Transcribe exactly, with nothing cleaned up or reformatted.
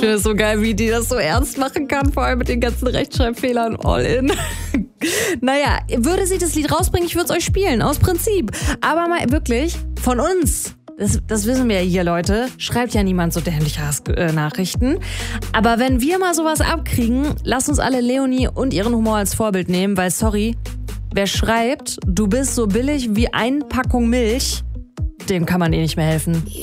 finde es so geil, wie die das so ernst machen kann, vor allem mit den ganzen Rechtschreibfehlern all in. Naja, würde sie das Lied rausbringen, ich würde es euch spielen, aus Prinzip. Aber mal wirklich, von uns, das, das wissen wir ja hier, Leute, schreibt ja niemand so dämliche Hassnachrichten. Aber wenn wir mal sowas abkriegen, lasst uns alle Leonie und ihren Humor als Vorbild nehmen, weil, sorry, wer schreibt, du bist so billig wie eine Packung Milch, dem kann man eh nicht mehr helfen.